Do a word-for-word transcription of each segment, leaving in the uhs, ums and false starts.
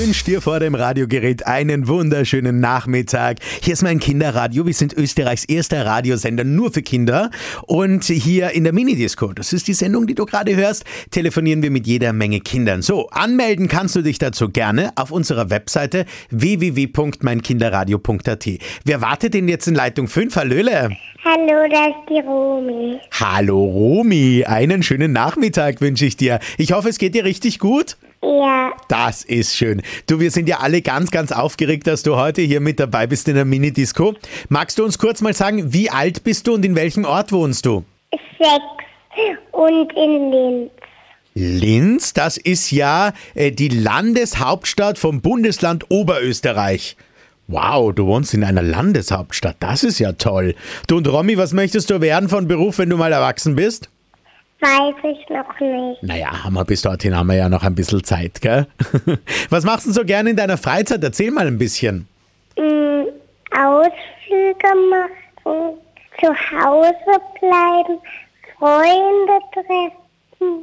wünsche dir vor dem Radiogerät einen wunderschönen Nachmittag. Hier ist mein Kinderradio. Wir sind Österreichs erster Radiosender nur für Kinder. Und hier in der Minidisco, das ist die Sendung, die du gerade hörst, telefonieren wir mit jeder Menge Kindern. So, anmelden kannst du dich dazu gerne auf unserer Webseite w w w punkt mein kinderradio punkt a t. Wer wartet denn jetzt in Leitung fünf? Hallöle. Hallo, das ist die Romi. Hallo Romi, einen schönen Nachmittag wünsche ich dir. Ich hoffe, es geht dir richtig gut. Ja, Das ist schön. Du, wir sind ja alle ganz, ganz aufgeregt, dass du heute hier mit dabei bist in der Minidisco. Magst du uns kurz mal sagen, wie alt bist du und in welchem Ort wohnst du? sechs und in Linz. Linz, das ist ja äh, die Landeshauptstadt vom Bundesland Oberösterreich. Wow, du wohnst in einer Landeshauptstadt. Das ist ja toll. Du und Romy, was möchtest du werden von Beruf, wenn du mal erwachsen bist? Weiß ich noch nicht. Naja, haben wir bis dorthin haben wir ja noch ein bisschen Zeit, gell? Was machst du so gerne in deiner Freizeit? Erzähl mal ein bisschen. Mm, Ausflüge machen, zu Hause bleiben, Freunde treffen,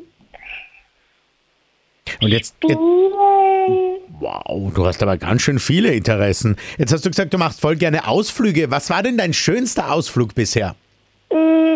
Und jetzt, jetzt, spielen. wow, du hast aber ganz schön viele Interessen. Jetzt hast du gesagt, du machst voll gerne Ausflüge. Was war denn dein schönster Ausflug bisher? Mm,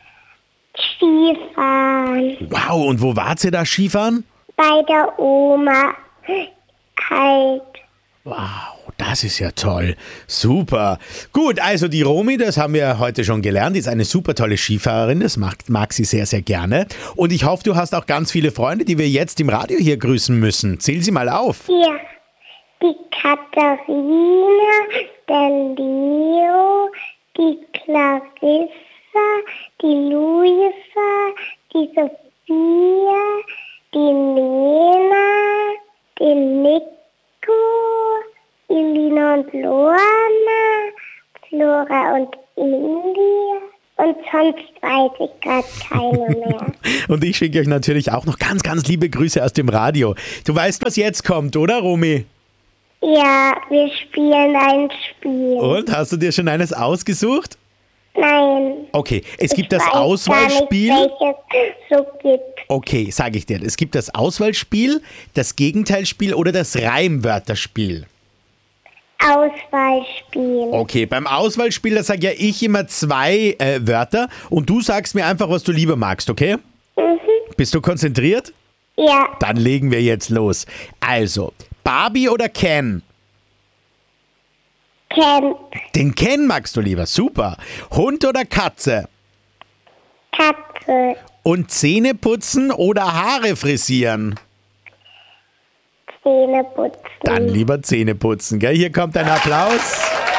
Skifahren. Wow, und wo wart ihr da Skifahren? Bei der Oma halt. Wow, das ist ja toll. Super. Gut, also die Romi, das haben wir heute schon gelernt, ist eine super tolle Skifahrerin. Das mag, mag sie sehr, sehr gerne. Und ich hoffe, du hast auch ganz viele Freunde, die wir jetzt im Radio hier grüßen müssen. Zähl sie mal auf. Hier, die Katharina, der Leo, die Clarissa, die Luisa, die Sophia, die Lena, den Nico, Elina und Lorna, Flora und India. Und sonst weiß ich gerade keine mehr. Und ich schicke euch natürlich auch noch ganz, ganz liebe Grüße aus dem Radio. Du weißt, was jetzt kommt, oder Romy? Ja, wir spielen ein Spiel. Und, hast du dir schon eines ausgesucht? Nein. Okay, es gibt ich das weiß Auswahlspiel. Gar nicht, welches es so gibt. Okay, sage ich dir. Es gibt das Auswahlspiel, das Gegenteilspiel oder das Reimwörterspiel. Auswahlspiel. Okay, beim Auswahlspiel, da sage ja ich immer zwei äh, Wörter und du sagst mir einfach, was du lieber magst, okay? Mhm. Bist du konzentriert? Ja, Dann legen wir jetzt los. Also, Barbie oder Ken? Ken, Den Ken magst du lieber, super. Hund oder Katze? Katze, Und Zähne putzen oder Haare frisieren? Zähne putzen. Dann lieber Zähne putzen, gell? Hier kommt ein Applaus.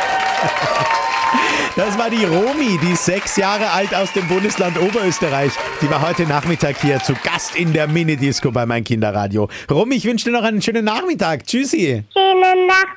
Das war die Romi, die ist sechs Jahre alt aus dem Bundesland Oberösterreich. Die war heute Nachmittag hier zu Gast in der Minidisco bei mein Kinderradio. Romi, ich wünsche dir noch einen schönen Nachmittag. Tschüssi. Schöne Nacht.